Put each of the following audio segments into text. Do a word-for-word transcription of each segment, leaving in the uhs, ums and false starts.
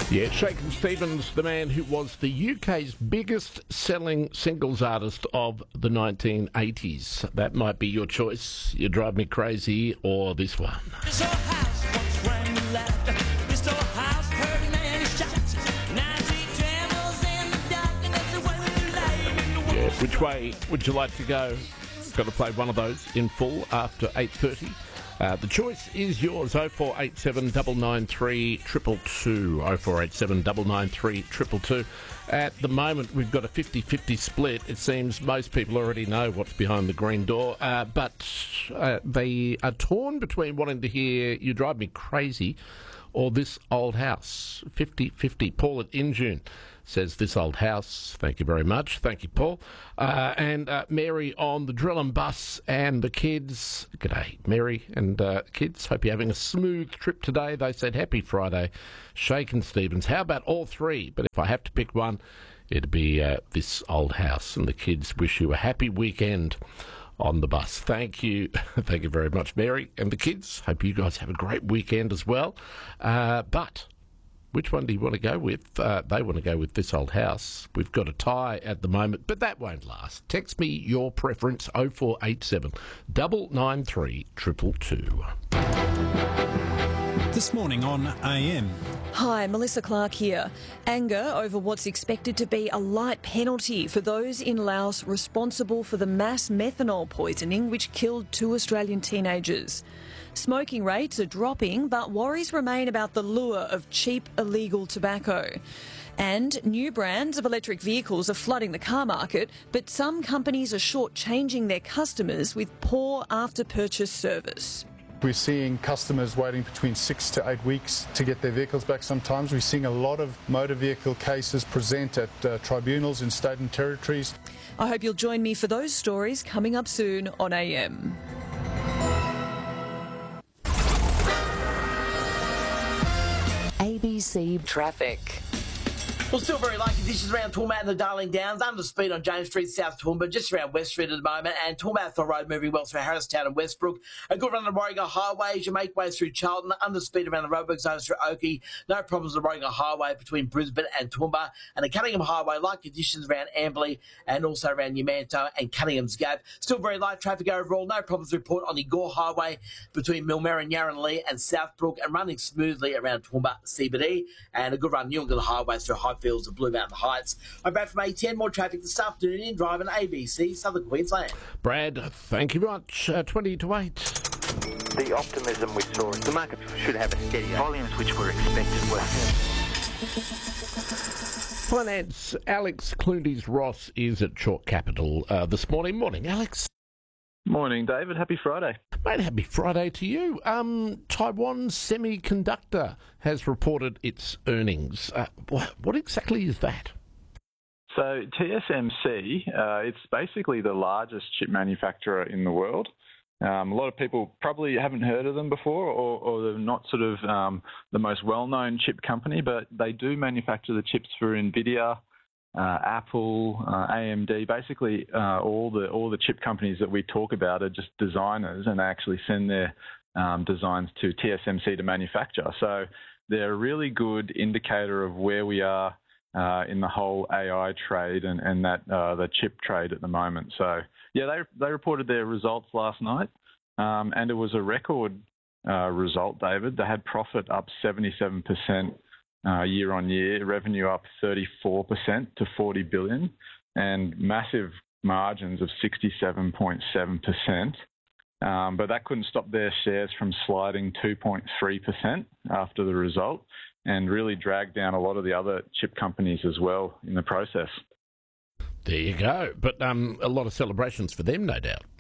Yeah, Shakin' Stevens, the man who was the U K's biggest selling singles artist of the nineteen eighties. That might be your choice. You Drive Me Crazy or this one. This old house once rang with laughter. This old house heard many shots. Now I see trembles in the darkness when the light in the world. Yeah, which way would you like to go? Got to play one of those in full after eight thirty. Uh, the choice is yours. oh four eight seven, nine nine three, two two two. oh four eight seven, nine nine three, two two two. At the moment, we've got a fifty-fifty split. It seems most people already know what's behind the green door, uh, but uh, they are torn between wanting to hear You Drive Me Crazy or This Old House. fifty-fifty. Paul at Injune says This Old House. Thank you very much. Thank you, Paul. Uh, and uh, Mary on the drill and bus and the kids. G'day, Mary and uh, kids. Hope you're having a smooth trip today. They said happy Friday. Shakin' Stevens. How about all three? But if I have to pick one, it'd be uh, This Old House. And the kids wish you a happy weekend on the bus. Thank you. Thank you very much, Mary and the kids. Hope you guys have a great weekend as well. Uh, but which one do you want to go with? Uh, they want to go with This Old House. We've got a tie at the moment, but that won't last. Text me your preference, oh four eight seven, nine nine three, two two two. This morning on A M. Hi, Melissa Clark here. Anger over what's expected to be a light penalty for those in Laos responsible for the mass methanol poisoning which killed two Australian teenagers. Smoking rates are dropping, but worries remain about the lure of cheap, illegal tobacco. And new brands of electric vehicles are flooding the car market, but some companies are shortchanging their customers with poor after-purchase service. We're seeing customers waiting between six to eight weeks to get their vehicles back sometimes. We're seeing a lot of motor vehicle cases present at uh, tribunals in state and territories. I hope you'll join me for those stories coming up soon on A M. A B C Traffic. Well, still very light conditions around Toowoomba and the Darling Downs. Under speed on James Street, South Toowoomba, just around West Street at the moment. And Toowoomba Road moving well through Harristown and Westbrook. A good run on the Warringah Highway as you make way through Charlton. Under speed around the roadwork zones through Oakey. No problems on the Warringah Highway between Brisbane and Toowoomba. And the Cunningham Highway, light conditions around Amberley and also around Yamanto and Cunningham's Gap. Still very light traffic overall. No problems to report on the Gore Highway between Millmerran, Yarranlee and Southbrook, and running smoothly around Toowoomba C B D. And a good run Newington Highway through Highfields and Blue Mountain Heights. I'm Brad from A ten. More traffic this afternoon in driving A B C Southern Queensland. Brad, thank you very much. Uh, twenty to eight. The optimism we saw, the market should have a steady volumes which were expected were. Finance, Alex Clunies-Ross is at Chalk Capital uh, this morning. Morning, Alex. Morning, David. Happy Friday. Mate, happy Friday to you. Um, Taiwan Semiconductor has reported its earnings. Uh, what, what exactly is that? So T S M C, uh, it's basically the largest chip manufacturer in the world. Um, a lot of people probably haven't heard of them before, or, or they're not sort of um, the most well-known chip company, but they do manufacture the chips for NVIDIA, Uh, Apple, uh, A M D, basically uh, all the all the chip companies that we talk about are just designers, and they actually send their um, designs to T S M C to manufacture. So they're a really good indicator of where we are uh, in the whole A I trade and, and that uh, the chip trade at the moment. So yeah, they they reported their results last night, um, and it was a record uh, result, David. They had profit up seventy-seven percent. Uh, year on year, revenue up thirty-four percent to forty billion, and massive margins of sixty-seven point seven percent. Um, but that couldn't stop their shares from sliding two point three percent after the result, and really dragged down a lot of the other chip companies as well in the process. There you go. But um, a lot of celebrations for them, no doubt.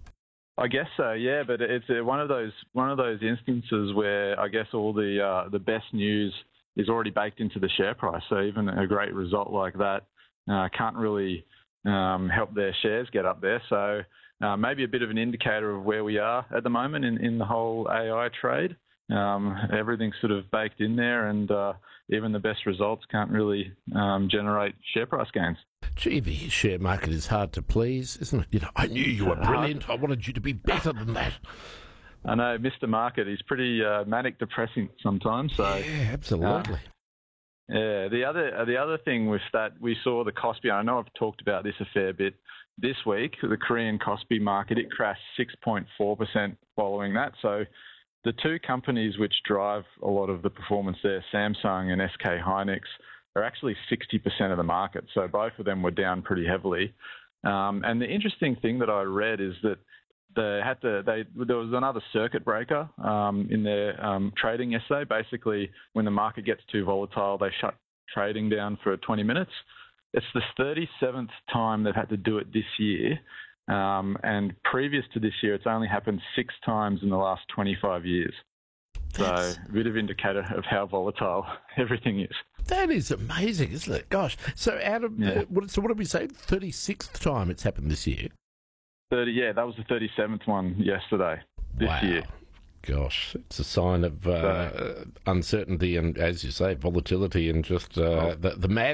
I guess so, yeah. But it's uh, one of those one of those instances where I guess all the uh, the best news is already baked into the share price. So even a great result like that uh, can't really um, help their shares get up there. So uh, maybe a bit of an indicator of where we are at the moment in, in the whole A I trade. Um, everything's sort of baked in there, and uh, even the best results can't really um, generate share price gains. Gee, the share market is hard to please, isn't it? You know, I knew you were brilliant. I wanted you to be better than that. I know Mister Market, he's pretty uh, manic depressing sometimes. So yeah, absolutely. Yeah, the other the other thing with that, we saw the Kospi. I know I've talked about this a fair bit this week. The Korean Kospi market, it crashed six point four percent following that. So the two companies which drive a lot of the performance there, Samsung and S K Hynix, are actually sixty percent of the market. So both of them were down pretty heavily. Um, and the interesting thing that I read is that they had to. They there was another circuit breaker um, in their um, trading yesterday. Basically, when the market gets too volatile, they shut trading down for twenty minutes. It's the thirty-seventh time they've had to do it this year, um, and previous to this year, it's only happened six times in the last twenty-five years. So That's... a bit of indicator of how volatile everything is. That is amazing, isn't it? Gosh. So out of Yeah. uh, what, so what did we say? thirty-sixth time it's happened this year. thirty, yeah, that was the thirty-seventh one yesterday, this Wow. year. Gosh, it's a sign of uh, uncertainty and, as you say, volatility and just uh, the, the mad